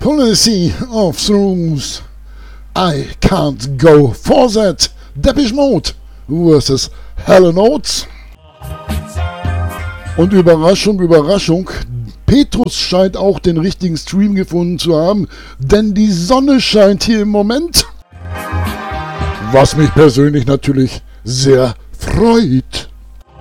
Policy of Rooms. I can't go for that. Depeche Mode versus Hall & Oates. Und Überraschung, Überraschung, Petrus scheint auch den richtigen Stream gefunden zu haben, denn die Sonne scheint hier im Moment. Was mich persönlich natürlich sehr freut.